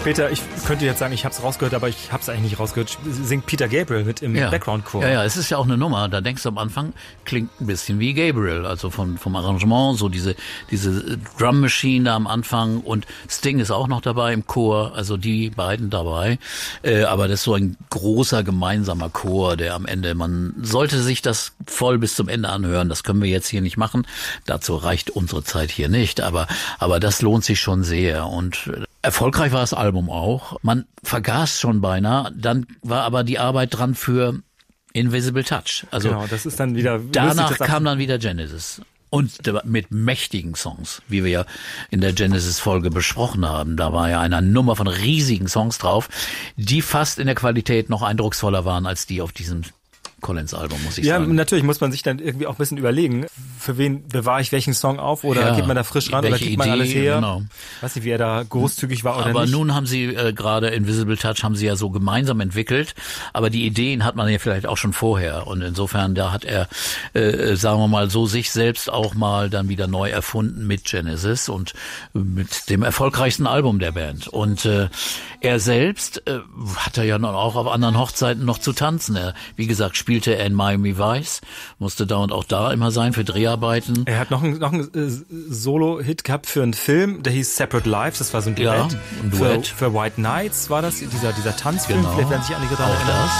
später, ich könnte jetzt sagen, ich habe es rausgehört, aber ich habe es eigentlich nicht rausgehört, singt Peter Gabriel mit im Background-Chor. Ja, es ist ja auch eine Nummer, da denkst du am Anfang, klingt ein bisschen wie Gabriel, also vom Arrangement, so diese Drum Machine da am Anfang, und Sting ist auch noch dabei im Chor, also die beiden dabei, aber das ist so ein großer gemeinsamer Chor, der am Ende, man sollte sich das voll bis zum Ende anhören, das können wir jetzt hier nicht machen, dazu reicht unsere Zeit hier nicht, aber das lohnt sich schon sehr, und erfolgreich war das Album auch. Man vergaß schon beinahe, dann war aber die Arbeit dran für Invisible Touch. Also genau, das ist dann wieder danach kam dann wieder Genesis. Und mit mächtigen Songs, wie wir ja in der Genesis-Folge besprochen haben. Da war ja eine Nummer von riesigen Songs drauf, die fast in der Qualität noch eindrucksvoller waren als die auf diesem Collins-Album, muss ich sagen. Ja, natürlich muss man sich dann irgendwie auch ein bisschen überlegen, für wen bewahre ich welchen Song auf, oder geht man da frisch ran, oder gibt man alles her? Genau. Weiß nicht, wie er da großzügig war oder aber nicht. Aber nun haben sie gerade Invisible Touch haben sie ja so gemeinsam entwickelt, aber die Ideen hat man ja vielleicht auch schon vorher, und insofern da hat er, sagen wir mal so, sich selbst auch mal dann wieder neu erfunden mit Genesis und mit dem erfolgreichsten Album der Band. Und er selbst hat ja noch auch auf anderen Hochzeiten noch zu tanzen. Er, wie gesagt, spielte er in Miami Vice, musste da und auch da immer sein für Dreharbeiten. Er hat noch einen Solo-Hit gehabt für einen Film, der hieß Separate Lives, das war so ein Duett. Ja, ein Duett. Für White Nights war das, dieser Tanzfilm, genau. Vielleicht werden sich einige daran erinnern.